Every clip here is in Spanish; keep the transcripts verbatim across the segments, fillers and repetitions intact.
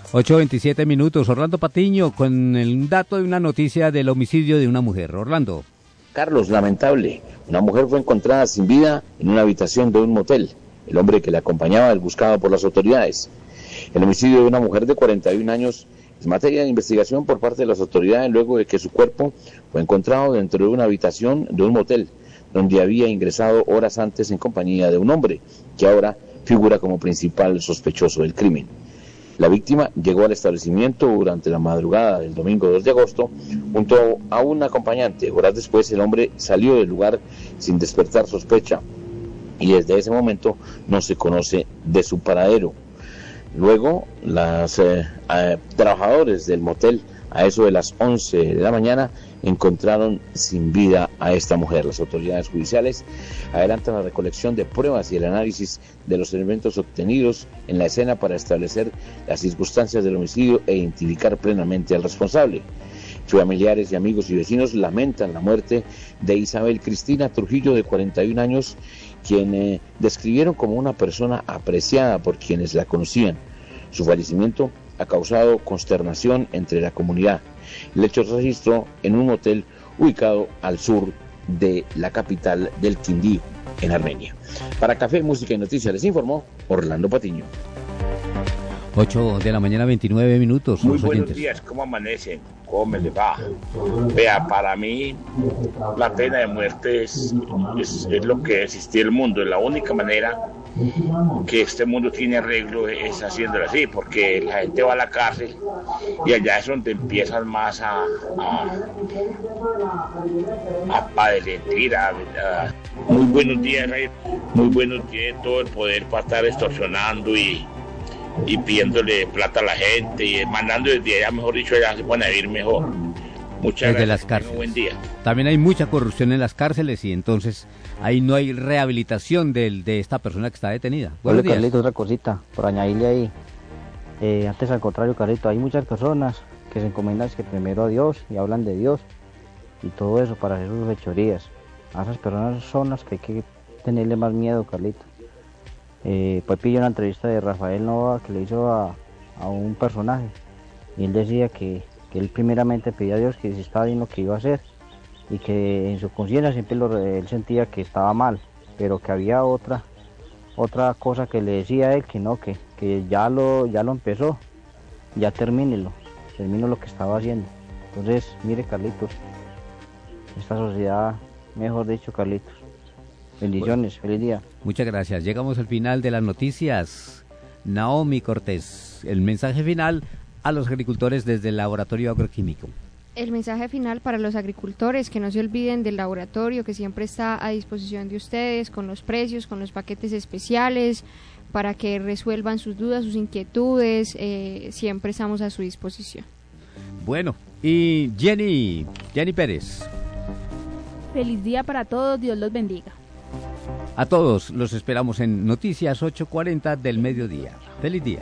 ocho veintisiete minutos. Orlando Patiño con el dato de una noticia del homicidio de una mujer. Orlando. Carlos, lamentable. Una mujer fue encontrada sin vida en una habitación de un motel. El hombre que la acompañaba es buscado por las autoridades. El homicidio de una mujer de cuarenta y un años es materia de investigación por parte de las autoridades luego de que su cuerpo fue encontrado dentro de una habitación de un motel donde había ingresado horas antes en compañía de un hombre que ahora figura como principal sospechoso del crimen. La víctima llegó al establecimiento durante la madrugada del domingo dos de agosto junto a un acompañante. Horas después el hombre salió del lugar sin despertar sospecha y desde ese momento no se conoce de su paradero. Luego, los eh, eh, trabajadores del motel, a eso de las once de la mañana, encontraron sin vida a esta mujer. Las autoridades judiciales adelantan la recolección de pruebas y el análisis de los elementos obtenidos en la escena para establecer las circunstancias del homicidio e identificar plenamente al responsable. Familiares y amigos y vecinos lamentan la muerte de Isabel Cristina Trujillo, de cuarenta y un años, quien eh, describieron como una persona apreciada por quienes la conocían. Su fallecimiento ha causado consternación entre la comunidad. El hecho se registró en un hotel ubicado al sur de la capital del Quindío, en Armenia. Para Café, Música y Noticias les informó Orlando Patiño. ocho de la mañana, veintinueve minutos. Muy buenos oyentes. Días, ¿cómo amanecen? ¿Cómo me les va? Vea, para mí la pena de muerte es, es, es lo que existía el mundo. La única manera que este mundo tiene arreglo es haciéndolo así, porque la gente va a la cárcel y allá es donde empiezan más a a, a padecer. A, a, muy buenos días, muy buenos días, todo el poder para estar extorsionando y y pidiéndole plata a la gente y mandando desde allá, mejor dicho, allá se van a vivir mejor. Muchas desde gracias. Las cárceles. Buen día. También hay mucha corrupción en las cárceles y entonces ahí no hay rehabilitación de, de esta persona que está detenida. Buenos días. Carlito, otra cosita, por añadirle ahí. Eh, antes, al contrario, Carlito, hay muchas personas que se encomiendan que primero a Dios y hablan de Dios y todo eso para hacer sus fechorías. A esas personas son las que hay que tenerle más miedo, Carlito. Eh, pues pillé una entrevista de Rafael Nova que le hizo a, a un personaje y él decía que, que él primeramente pedía a Dios que si estaba bien lo que iba a hacer y que en su conciencia siempre lo, él sentía que estaba mal, pero que había otra otra cosa que le decía a él que no, que, que ya lo ya lo empezó, ya termínelo, termino lo que estaba haciendo. Entonces, mire, Carlitos, esta sociedad, mejor dicho, Carlitos, bendiciones, bueno, feliz día. Muchas gracias. Llegamos al final de las noticias. Naomi Cortés, el mensaje final a los agricultores desde el laboratorio agroquímico. El mensaje final para los agricultores, que no se olviden del laboratorio que siempre está a disposición de ustedes con los precios, con los paquetes especiales, para que resuelvan sus dudas, sus inquietudes, eh, siempre estamos a su disposición. Bueno, y Jenny, Jenny Pérez. Feliz día para todos, Dios los bendiga. A todos los esperamos en Noticias ocho cuarenta del mediodía. Feliz día.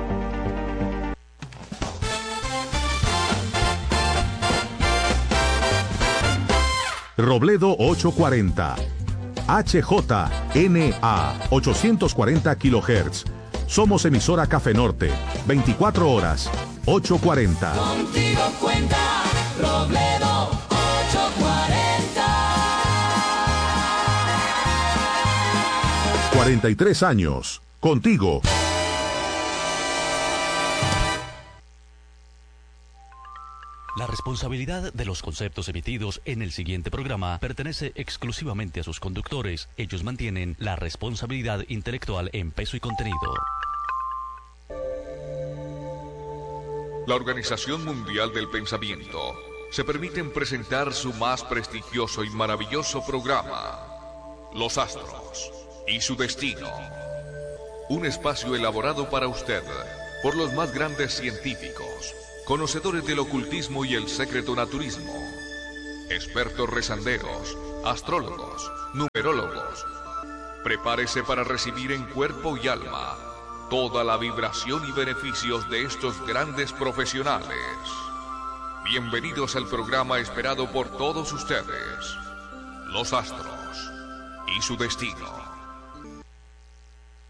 Robledo ochocientos cuarenta, H J N A ochocientos cuarenta kilohertz. Somos emisora Café Norte, veinticuatro horas, ochocientos cuarenta. Contigo cuenta Robledo ochocientos cuarenta. cuarenta y tres años, contigo. La responsabilidad de los conceptos emitidos en el siguiente programa pertenece exclusivamente a sus conductores. Ellos mantienen la responsabilidad intelectual en peso y contenido. La Organización Mundial del Pensamiento se permiten presentar su más prestigioso y maravilloso programa, Los Astros y su Destino. Un espacio elaborado para usted por los más grandes científicos, conocedores del ocultismo y el secretonaturismo, expertos rezanderos, astrólogos, numerólogos. Prepárese para recibir en cuerpo y alma toda la vibración y beneficios de estos grandes profesionales. Bienvenidos al programa esperado por todos ustedes, Los Astros y su Destino.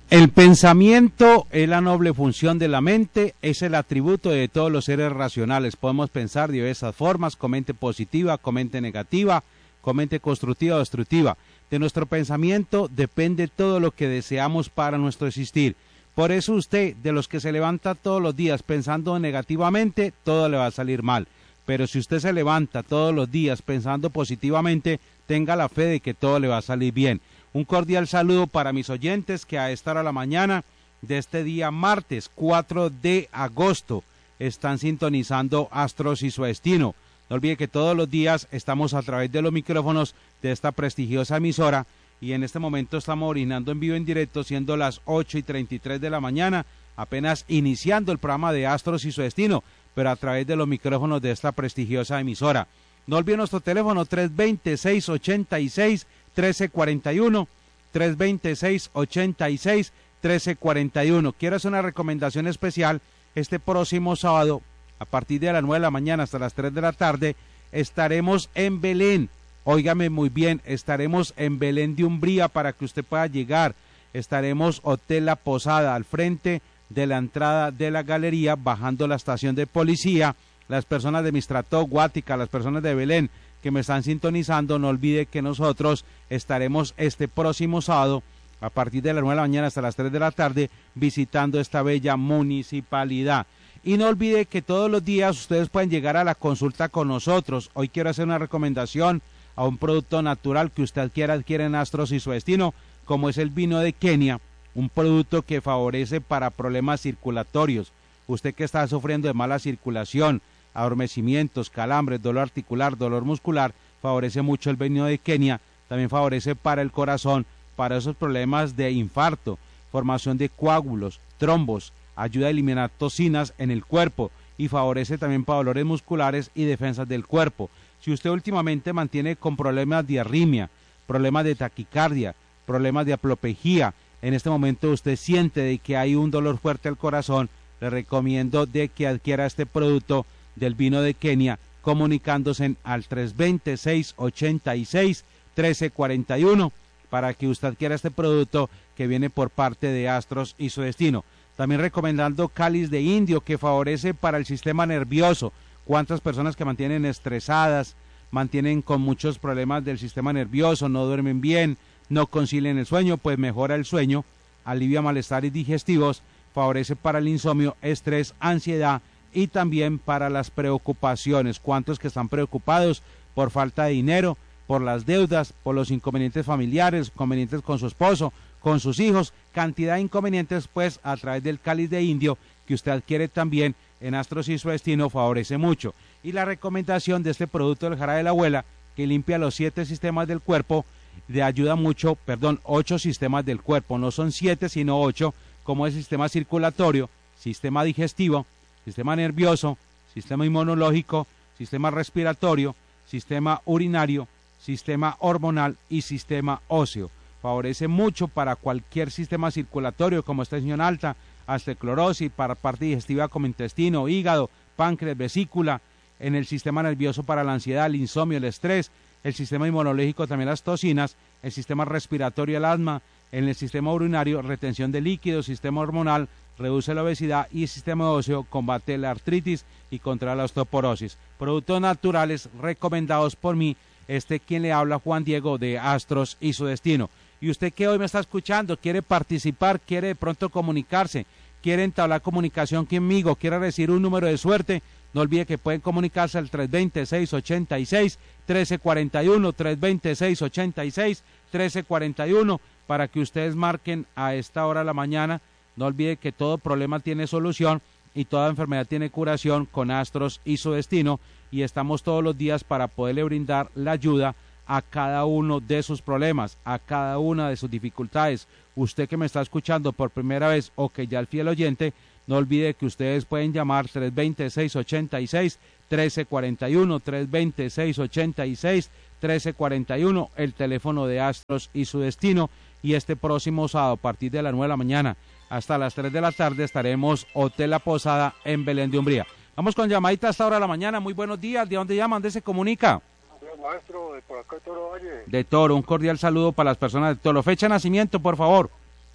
El pensamiento es la noble función de la mente, es el atributo de todos los seres racionales. Podemos pensar de diversas formas, con mente positiva, con mente negativa, con mente constructiva o destructiva. De nuestro pensamiento depende todo lo que deseamos para nuestro existir. Por eso usted, de los que se levanta todos los días pensando negativamente, todo le va a salir mal. Pero si usted se levanta todos los días pensando positivamente, tenga la fe de que todo le va a salir bien. Un cordial saludo para mis oyentes que a esta hora de la mañana de este día martes cuatro de agosto están sintonizando Astros y su destino. No olvide que todos los días estamos a través de los micrófonos de esta prestigiosa emisora y en este momento estamos orinando en vivo en directo siendo las ocho y treinta y tres de la mañana, apenas iniciando el programa de Astros y su destino, pero a través de los micrófonos de esta prestigiosa emisora. No olvide nuestro teléfono tres veinte, seiscientos ochenta y seis, trece cuarenta y uno, tres veinte, seiscientos ochenta y seis, trece cuarenta y uno. Quiero hacer una recomendación especial. Este próximo sábado, a partir de las nueve de la mañana hasta las tres de la tarde, estaremos en Belén. Óigame muy bien, estaremos en Belén de Umbría para que usted pueda llegar. Estaremos Hotel La Posada, al frente de la entrada de la galería, bajando la estación de policía. Las personas de Mistrató, Guática, las personas de Belén que me están sintonizando, no olvide que nosotros estaremos este próximo sábado a partir de las nueve de la mañana hasta las tres de la tarde visitando esta bella municipalidad. Y no olvide que todos los días ustedes pueden llegar a la consulta con nosotros. Hoy quiero hacer una recomendación a un producto natural que usted quiera adquirir en Astros y su destino, como es el vino de Kenia, un producto que favorece para problemas circulatorios. Usted que está sufriendo de mala circulación, adormecimientos, calambres, dolor articular, dolor muscular, favorece mucho el vino de Kenia. También favorece para el corazón, para esos problemas de infarto, formación de coágulos, trombos, ayuda a eliminar toxinas en el cuerpo y favorece también para dolores musculares y defensas del cuerpo. Si usted últimamente mantiene con problemas de arritmia, problemas de taquicardia, problemas de aplopejía, en este momento usted siente de que hay un dolor fuerte al corazón, le recomiendo de que adquiera este producto del vino de Kenia, comunicándose al tres veinte, seiscientos ochenta y seis, trece cuarenta y uno para que usted adquiera este producto que viene por parte de Astros y su destino. También recomendando cáliz de indio, que favorece para el sistema nervioso. Cuántas personas que mantienen estresadas, mantienen con muchos problemas del sistema nervioso, no duermen bien, no concilian el sueño, pues mejora el sueño, alivia malestares digestivos, favorece para el insomnio, estrés, ansiedad y también para las preocupaciones. Cuántos que están preocupados por falta de dinero, por las deudas, por los inconvenientes familiares, inconvenientes con su esposo, con sus hijos, cantidad de inconvenientes, pues a través del cáliz de indio que usted adquiere también en Astros y su destino favorece mucho. Y la recomendación de este producto del jarabe de la abuela, que limpia los siete sistemas del cuerpo, le ayuda mucho, perdón, ocho sistemas del cuerpo, no son siete sino ocho, como el sistema circulatorio, sistema digestivo, sistema nervioso, sistema inmunológico, sistema respiratorio, sistema urinario, sistema hormonal y sistema óseo. Favorece mucho para cualquier sistema circulatorio como tensión alta, osteoclorosis, para parte digestiva como intestino, hígado, páncreas, vesícula, en el sistema nervioso para la ansiedad, el insomnio, el estrés, el sistema inmunológico también las toxinas, el sistema respiratorio, el asma, en el sistema urinario, retención de líquidos, sistema hormonal, reduce la obesidad y el sistema óseo combate la artritis y contra la osteoporosis. Productos naturales recomendados por mí, este quien le habla, Juan Diego de Astros y su destino. Y usted que hoy me está escuchando, quiere participar, quiere de pronto comunicarse, quiere entablar comunicación conmigo, quiere recibir un número de suerte, no olvide que pueden comunicarse al tres veinte, seiscientos ochenta y seis, trece cuarenta y uno, tres veinte, seiscientos ochenta y seis, trece cuarenta y uno, para que ustedes marquen a esta hora de la mañana. No olvide que todo problema tiene solución y toda enfermedad tiene curación con Astros y su destino, y estamos todos los días para poderle brindar la ayuda a cada uno de sus problemas, a cada una de sus dificultades. Usted que me está escuchando por primera vez o que ya es fiel oyente, no olvide que ustedes pueden llamar tres veinte, seiscientos ochenta y seis, trece cuarenta y uno, tres veinte, seiscientos ochenta y seis, trece cuarenta y uno, el teléfono de Astros y su destino. Y este próximo sábado, a partir de las nueve de la mañana hasta las tres de la tarde, estaremos Hotel La Posada en Belén de Umbría. Vamos con llamadita a esta hora de la mañana. Muy buenos días. ¿De dónde llaman? ¿Dónde se comunica? Maestro, de por acá de Toro Valle. De Toro, un cordial saludo para las personas de Toro. Fecha de nacimiento, por favor. Eh,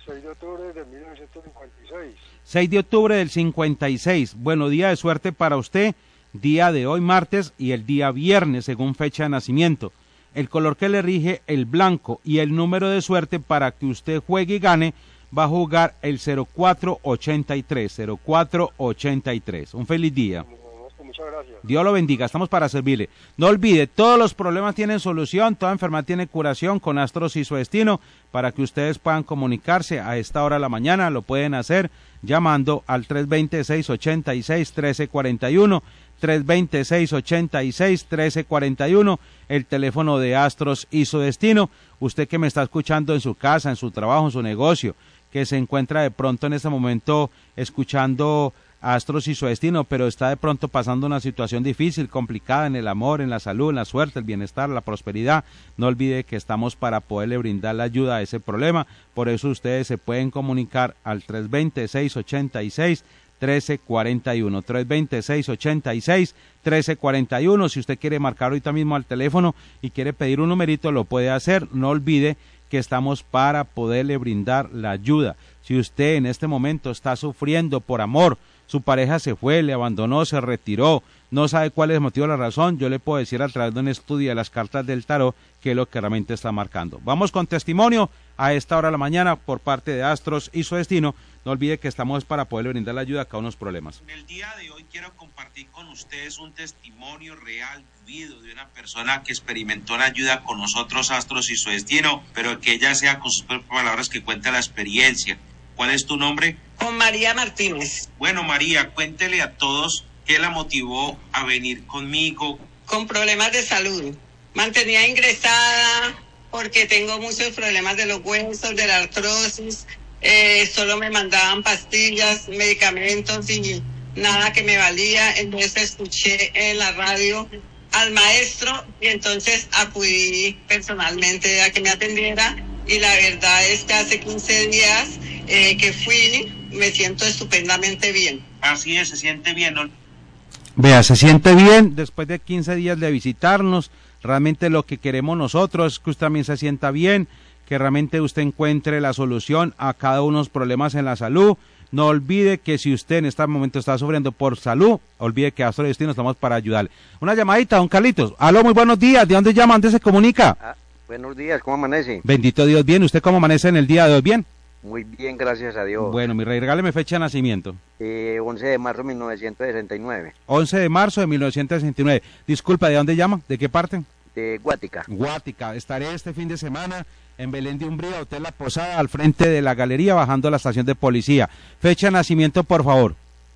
seis de octubre de mil novecientos cincuenta y seis. seis de octubre del cincuenta y seis. Bueno, día de suerte para usted, día de hoy martes y el día viernes según fecha de nacimiento. El color que le rige, el blanco, y el número de suerte para que usted juegue y gane va a jugar el cero cuatro ochenta y tres, cero cuatro ochenta y tres. Un feliz día. Muchas gracias. Dios lo bendiga, estamos para servirle. No olvide, todos los problemas tienen solución, toda enfermedad tiene curación con Astros y su destino. Para que ustedes puedan comunicarse a esta hora de la mañana, lo pueden hacer llamando al tres dos cero, seis ocho seis, uno tres cuatro uno, tres dos cero, seis ocho seis, uno tres cuatro uno, el teléfono de Astros y su destino. Usted que me está escuchando en su casa, en su trabajo, en su negocio, que se encuentra de pronto en este momento escuchando Astros y su destino, pero está de pronto pasando una situación difícil, complicada en el amor, en la salud, en la suerte, el bienestar, la prosperidad, no olvide que estamos para poderle brindar la ayuda a ese problema. Por eso ustedes se pueden comunicar al tres dos cero, seis ocho seis, uno tres cuatro uno, tres dos cero, seis ocho seis, uno tres cuatro uno. Si usted quiere marcar ahorita mismo al teléfono y quiere pedir un numerito, lo puede hacer. No olvide que estamos para poderle brindar la ayuda. Si usted en este momento está sufriendo por amor, su pareja se fue, le abandonó, se retiró, no sabe cuál es el motivo o la razón, yo le puedo decir a través de un estudio de las cartas del tarot qué es lo que realmente está marcando. Vamos con testimonio a esta hora de la mañana por parte de Astros y su destino. No olvide que estamos para poderle brindar la ayuda a cada uno de los problemas. En el día de hoy quiero compartir con ustedes un testimonio real, vivido, de una persona que experimentó la ayuda con nosotros, Astros y su destino, pero que ella sea con sus propias palabras que cuente la experiencia. ¿Cuál es tu nombre? Con María Martínez. Bueno, María, cuéntele a todos qué la motivó a venir conmigo. Con problemas de salud. Mantenía ingresada porque tengo muchos problemas de los huesos, de la artrosis. Eh, solo me mandaban pastillas, medicamentos y nada que me valía. Entonces escuché en la radio al maestro y entonces acudí personalmente a que me atendiera. Y la verdad es que hace quince días eh, que fui, me siento estupendamente bien. Así es, se siente bien, ¿no? Vea, se siente bien después de quince días de visitarnos. Realmente lo que queremos nosotros es que usted también se sienta bien, que realmente usted encuentre la solución a cada uno de los problemas en la salud. No olvide que si usted en este momento está sufriendo por salud, olvide que Astros y Destino estamos para ayudarle. Una llamadita, don Carlitos. Aló, muy buenos días. ¿De dónde llama? ¿Dónde se comunica? Ah, buenos días, ¿cómo amanece? Bendito Dios, bien. ¿Usted cómo amanece en el día de hoy? ¿Bien? Muy bien, gracias a Dios. Bueno, mi rey, regáleme fecha de nacimiento. Eh, once de marzo de mil novecientos sesenta y nueve. once de marzo de mil novecientos sesenta y nueve. Disculpa, ¿de dónde llama? ¿De qué parte? De Guática. Guática. Estaré este fin de semana en Belén de Umbría, Hotel La Posada, al frente de la galería, bajando a la estación de policía. Fecha de nacimiento, por favor.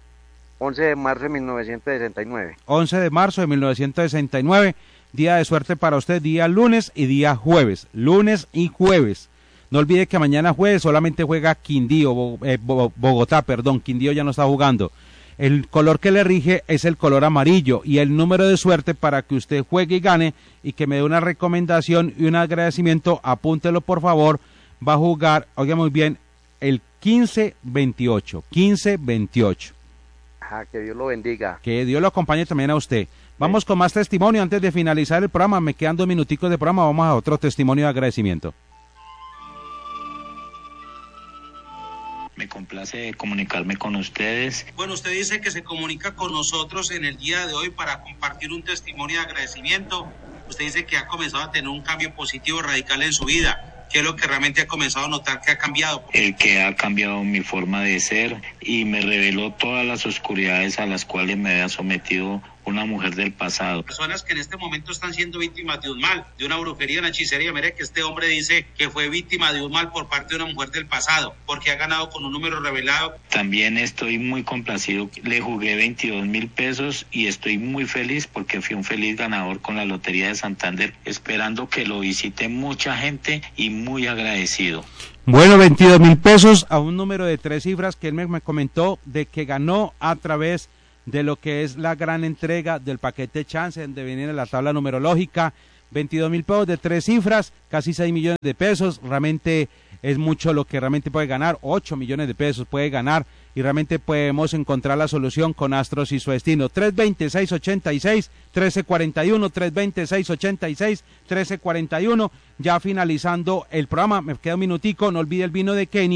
once de marzo de mil novecientos sesenta y nueve. once de marzo de mil novecientos sesenta y nueve. Día de suerte para usted, día lunes y día jueves. Lunes y jueves. No olvide que mañana jueves solamente juega Quindío, eh, Bogotá, perdón, Quindío ya no está jugando. El color que le rige es el color amarillo y el número de suerte para que usted juegue y gane y que me dé una recomendación y un agradecimiento, apúntelo por favor, va a jugar, oiga muy bien, el quince veintiocho, quince veintiocho. Ajá, que Dios lo bendiga. Que Dios lo acompañe también a usted. Vamos con más testimonio antes de finalizar el programa, me quedan dos minuticos de programa, vamos a otro testimonio de agradecimiento. Me complace comunicarme con ustedes. Bueno, usted dice que se comunica con nosotros en el día de hoy para compartir un testimonio de agradecimiento. Usted dice que ha comenzado a tener un cambio positivo radical en su vida. ¿Qué es lo que realmente ha comenzado a notar que ha cambiado? El que ha cambiado mi forma de ser y me reveló todas las oscuridades a las cuales me había sometido una mujer del pasado. Personas que en este momento están siendo víctimas de un mal, de una brujería, una hechicería. Mire que este hombre dice que fue víctima de un mal por parte de una mujer del pasado, porque ha ganado con un número revelado. También estoy muy complacido. Le jugué veintidós mil pesos y estoy muy feliz porque fui un feliz ganador con la Lotería de Santander, esperando que lo visite mucha gente y muy agradecido. Bueno, veintidós mil pesos a un número de tres cifras que él me, me comentó de que ganó a través de lo que es la gran entrega del paquete Chance, donde viene en la tabla numerológica, veintidós mil pesos de tres cifras, casi seis millones de pesos, realmente es mucho lo que realmente puede ganar, ocho millones de pesos puede ganar, y realmente podemos encontrar la solución con Astros y su destino. Tres dos cero, seis ocho seis, uno tres cuatro uno, tres dos cero, seis ocho seis, uno tres cuatro uno, ya finalizando el programa, me queda un minutico, no olvide el vino de Kenia,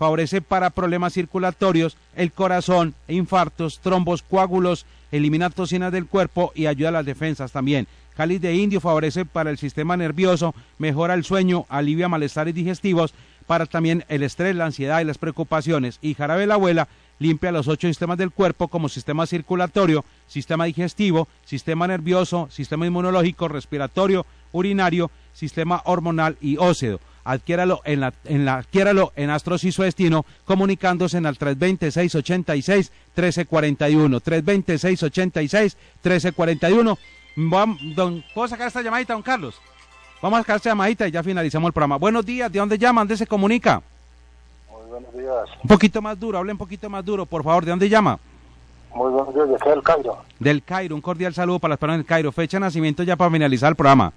favorece para problemas circulatorios, el corazón, infartos, trombos, coágulos, elimina toxinas del cuerpo y ayuda a las defensas también. Cáliz de indio favorece para el sistema nervioso, mejora el sueño, alivia malestares digestivos, para también el estrés, la ansiedad y las preocupaciones. Y jarabe de la abuela limpia los ocho sistemas del cuerpo como sistema circulatorio, sistema digestivo, sistema nervioso, sistema inmunológico, respiratorio, urinario, sistema hormonal y óseo. Adquiéralo en la, en la, adquiéralo en Astros y su Destino, comunicándose en el tres dos seis, ocho seis, uno tres cuatro uno, tres dos seis, ocho seis, uno tres cuatro uno. Vamos, don, ¿puedo sacar esta llamadita, don Carlos? Vamos a sacar esta llamadita y ya finalizamos el programa. Buenos días, ¿de dónde llama? ¿Dónde se comunica? Muy buenos días. Un poquito más duro, hable un poquito más duro, por favor. ¿De dónde llama? Muy buenos días, de acá del Cairo. Del Cairo, un cordial saludo para las personas del Cairo. Fecha de nacimiento ya para finalizar el programa.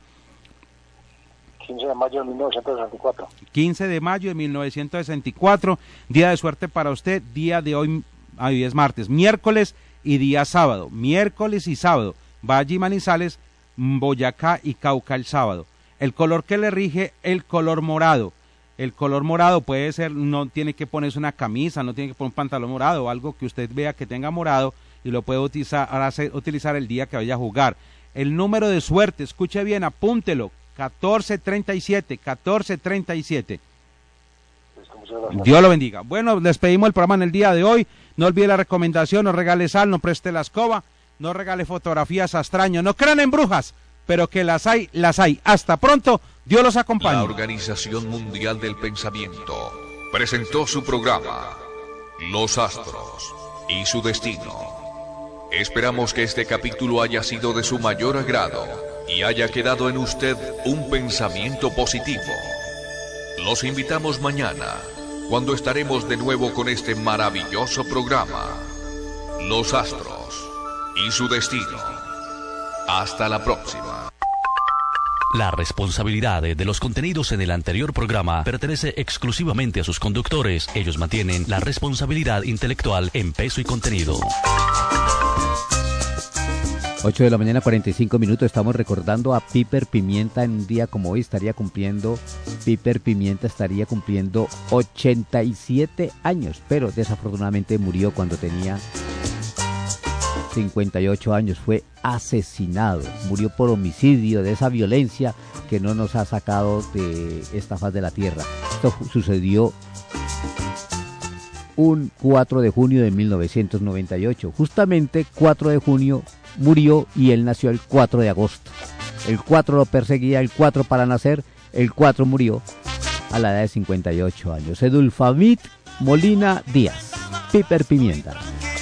quince de mayo de mil novecientos sesenta y cuatro. quince de mayo de mil novecientos sesenta y cuatro, día de suerte para usted, día de hoy, hoy es martes, miércoles y día sábado, miércoles y sábado, Valle y Manizales, Boyacá y Cauca el sábado. El color que le rige, el color morado. El color morado puede ser, no tiene que ponerse una camisa, no tiene que poner un pantalón morado, algo que usted vea que tenga morado y lo puede utilizar, utilizar el día que vaya a jugar. El número de suerte, escuche bien, apúntelo, catorce treinta y siete, catorce treinta y siete. Dios lo bendiga. Bueno, despedimos el programa en el día de hoy. No olvide la recomendación, no regale sal, no preste la escoba, no regale fotografías a extraños, no crean en brujas, pero que las hay, las hay. Hasta pronto, Dios los acompañe. La Organización Mundial del Pensamiento presentó su programa, Los Astros y su Destino. Esperamos que este capítulo haya sido de su mayor agrado y haya quedado en usted un pensamiento positivo. Los invitamos mañana, cuando estaremos de nuevo con este maravilloso programa, Los Astros y su Destino. Hasta la próxima. La responsabilidad de los contenidos en el anterior programa pertenece exclusivamente a sus conductores. Ellos mantienen la responsabilidad intelectual en peso y contenido. ocho de la mañana, cuarenta y cinco minutos. Estamos recordando a Piper Pimienta en un día como hoy. Estaría cumpliendo, Piper Pimienta estaría cumpliendo ochenta y siete años, pero desafortunadamente murió cuando tenía cincuenta y ocho años. Fue asesinado, murió por homicidio, de esa violencia que no nos ha sacado de esta faz de la tierra. Esto sucedió un cuatro de junio de mil novecientos noventa y ocho. Justamente cuatro de junio murió y él nació el cuatro de agosto. El cuatro lo perseguía, el cuatro para nacer, el cuatro murió a la edad de cincuenta y ocho años. Edulfamid Molina Díaz, Piper Pimienta.